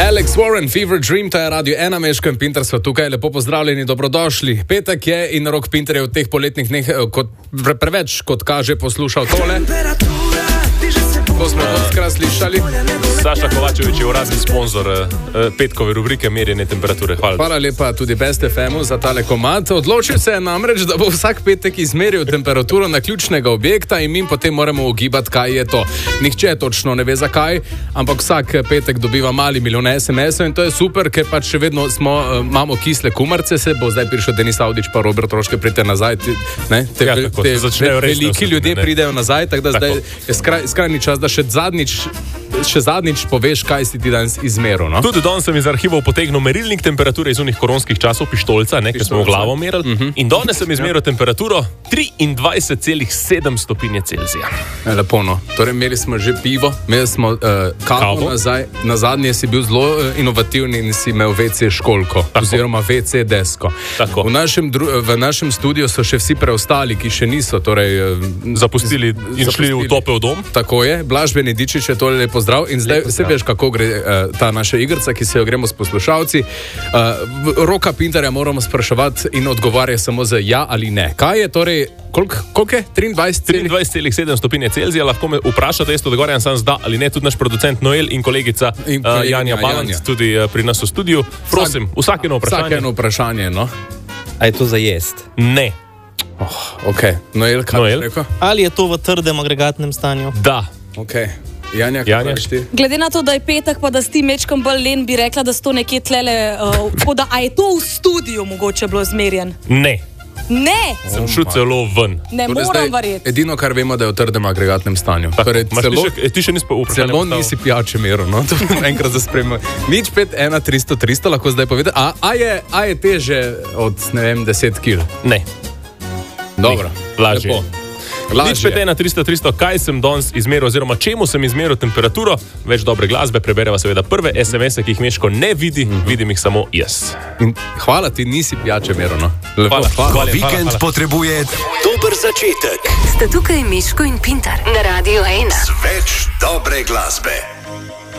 Alex Warren, Fever Dream, to je Radio 1, Meško in Pinter so tukaj, lepo pozdravljeni, dobrodošli. Petek je in Rok Pinter je v teh poletnih dneh preveč, kot kaže, poslušal tole. To smo doskrat slišali. Saša Kovačevič je uradni sponzor petkove rubrike Merjenje temperature. Hvala lepa tudi Best FM-u za tale komad. Odločil se je namreč, da bo vsak petek izmeril temperaturo na ključnega objekta in mi potem moramo ugibati, kaj je to. Nihče točno ne ve zakaj, ampak vsak petek dobiva mali milijon SMS-ov in to je super, ker pač še vedno imamo kisle kumarce, se bo zdaj prišel Denis Avdić pa Robert Troške pride nazaj. Veliki ljudje pridejo nazaj, tako da zdaj je skrajni čas, da še zadnjič poveš, kaj si ti danes izmeril. No? Tudi danes sem iz arhivov potegnil merilnik temperature iz unih koronskih časov, pištolca, ker smo v glavo merili. In danes sem izmeril temperaturo 23,7 stopinje Celzija. Lepo, no. Torej, imeli smo že pivo, imeli smo kavo nazaj. Na zadnje si bil zelo inovativni in si imel WC školko, oziroma WC desko. V našem studiu so še vsi preostali, ki še niso zapustili in šli v topel dom. Tako je, Blaž Benedičič je tole lepo zdrav in zdaj vse veš, kako gre ta naša igrica, ki se jo gremo s poslušalci. Roka Pinterja moramo spraševati in odgovarja samo z ja ali ne. Kaj je torej, koliko je? 23,7 stopinje Celzija, lahko me vprašate, jaz odgovarjam sam z da ali ne, tudi naš producent Noel in kolegica Janja Balant, tudi pri nas v studiu. Prosim, vsak eno vprašanje. No? A je to za jest? Ne. Ok, Noel, kaj je rekel? Ali je to v trdem agregatnem stanju? Da. Ok. Janja, kaj praviš ti? Glede na to, da je petek, pa da si ti mečkom bolj len, bi rekla, da si to nekje tlele, a je to v studiu mogoče bilo zmerjen? Ne. Ne! Sem šel celo ven. Ne moram verjeti. Edino, kar vemo, da je v trdem agregatnem stanju. Ti še nisi pa vprašanje. Celo nisi pijače meril, no? To enkrat zaspremljamo. Nič 5, 1, 300, 300, lahko zdaj povedati. A je teže od, 10 kg? Ne. Dobro. Lažje. Nič 5, 1, 300, 300, kaj sem danes izmeril, oziroma čemu sem izmeril temperaturo, več dobre glasbe, prebereva seveda prve SMS-e, ki jih Meško ne vidi, vidim jih samo jaz. In hvala ti, nisi pijače meril, no? Hvala. Vikend potrebuje dober začetek. Sta tukaj Meško in Pinter na Radio 1. Več dobre glasbe.